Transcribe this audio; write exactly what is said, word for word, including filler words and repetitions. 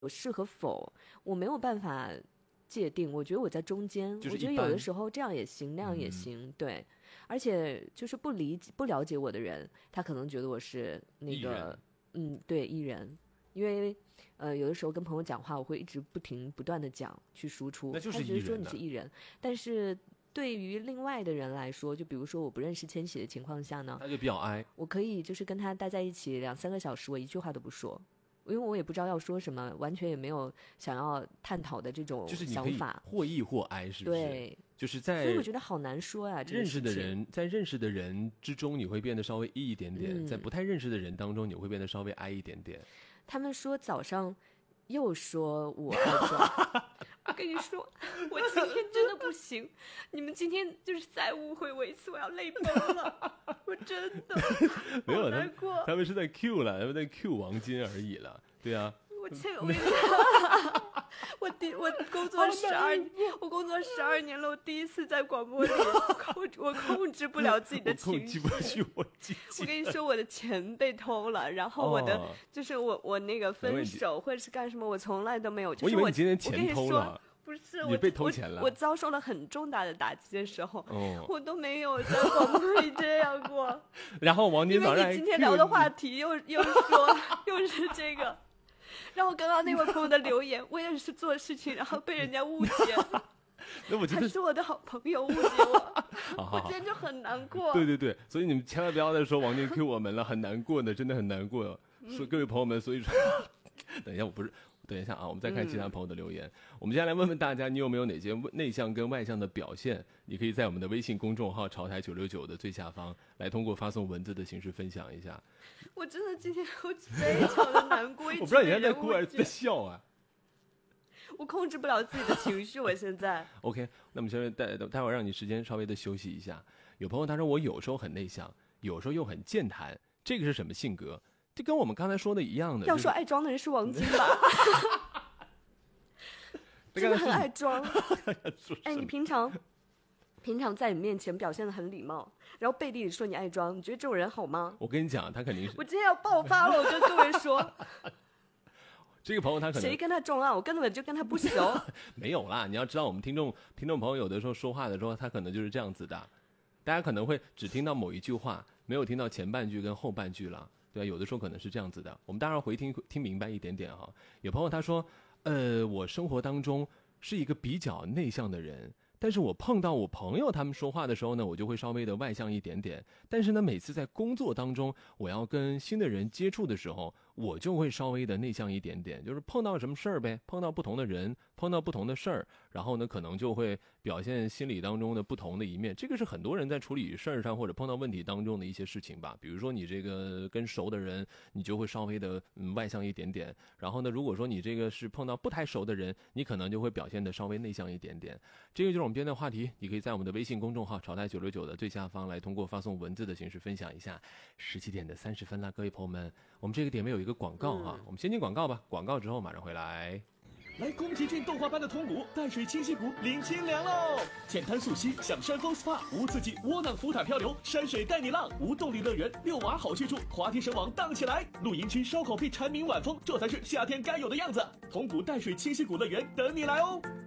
是和否，我没有办法界定。我觉得我在中间， 就是、 我觉得有的时候这样也行，那样也行，嗯、对。而且就是不理解、不了解我的人，他可能觉得我是那个，嗯，对，艺人。因为呃，有的时候跟朋友讲话，我会一直不停不断的讲，去输出。 那就是艺人。 他觉得说你是艺人，但是对于另外的人来说，就比如说我不认识千玺的情况下呢， 他就比较哀。 我可以就是跟他待在一起两三个小时，我一句话都不说。因为我也不知道要说什么，完全也没有想要探讨的这种想法， 就是你可以或抑或哀，是不是？ 对， 就是在， 所以我觉得好难说啊。 认识的人，在认识的人之中，你会变得稍微抑一点点；嗯、在不太认识的人当中，你会变得稍微哀一点点。 他们说早上又说我爱装，我跟你说，我今天真的不行。你们今天就是再误会我一次，我要泪崩了。我真的没有难过他，他们是在 Q 了，他们在 Q 王晶而已了，对啊。 我这我我第我工作十二，我工作十二年了，我第一次在广播里控我控制不了自己的情绪， 控制不去我自己。 我跟你说，我的钱被偷了，然后我的、哦、就是我我那个分手或者是干什么，我从来都没有。就是、我以为你今天钱偷了。 不是你被偷钱了。 我, 我遭受了很重大的打击的时候，哦、我都没有在广播里这样过。 然后王晶早上， 因为你今天聊的话题又又说又是这个，然后刚刚那位朋友的留言，我也是做事情，然后被人家误解。 那我觉得还是我的好朋友误解我，好好好我今天就很难过。 对对对，所以你们千万不要再说王晶 Q 我们了，很难过的，真的很难过。嗯、所以各位朋友们，所以说，等一下，我不是。等一下啊，我们再看其他朋友的留言。嗯、我们接下来问问大家，你有没有哪些内向跟外向的表现？你可以在我们的微信公众号潮台九六九的最下方来通过发送文字的形式分享一下。 我真的今天我非常的难过， 我不知道你还在哭还是在笑啊？ 我控制不了自己的情绪，我现在。 OK， 那么现在待待会儿让你时间稍微的休息一下。有朋友他说我有时候很内向，有时候又很健谈，这个是什么性格？这跟我们刚才说的一样的。 要说爱装的人是王晶吧？真的很爱装。哎，你平常平常在你面前表现得很礼貌，然后背地里说你爱装，你觉得这种人好吗？ 我跟你讲，他肯定是。 我今天要爆发了，我跟各位说。 这个朋友他可能谁跟他撞案，我根本就跟他不熟。 没有啦，你要知道我们听众听众朋友有的时候说话的时候，他可能就是这样子的，大家可能会只听到某一句话，没有听到前半句跟后半句了。对啊，有的时候可能是这样子的，我们当然回听听明白一点点哈。有朋友他说，呃，我生活当中是一个比较内向的人，但是我碰到我朋友他们说话的时候呢，我就会稍微的外向一点点。但是呢，每次在工作当中，我要跟新的人接触的时候，我就会稍微的内向一点点，就是碰到什么事儿呗，碰到不同的人，碰到不同的事儿，然后呢，可能就会表现心理当中的不同的一面。这个是很多人在处理事儿上或者碰到问题当中的一些事情吧。比如说你这个跟熟的人，你就会稍微的嗯外向一点点。然后呢，如果说你这个是碰到不太熟的人，你可能就会表现的稍微内向一点点。这个就是我们今天的话题，你可以在我们的微信公众号潮台九六九的最下方来通过发送文字的形式分享一下。十七点的三十分啦，各位朋友们，我们这个点位有一个广告哈、嗯，我们先进广告吧，广告之后马上回来。 来宫崎骏动画般的通谷淡水清溪谷领清凉喽！简单溯溪享山峰 S P A， 无刺激窝囊浮毯漂流，山水带你浪，无动力乐园遛娃好去处，滑梯绳网荡起来，露营区烧烤配蝉鸣晚风，这才是夏天该有的样子。通谷淡水清溪谷乐园等你来哦！